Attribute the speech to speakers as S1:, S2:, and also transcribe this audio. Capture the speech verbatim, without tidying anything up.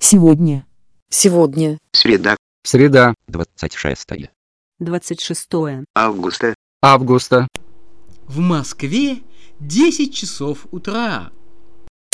S1: Сегодня.
S2: Сегодня.
S3: Среда.
S4: Среда.
S5: двадцать шестое.
S2: двадцать шестое.
S3: Августа.
S4: Августа.
S6: В Москве десять часов утра.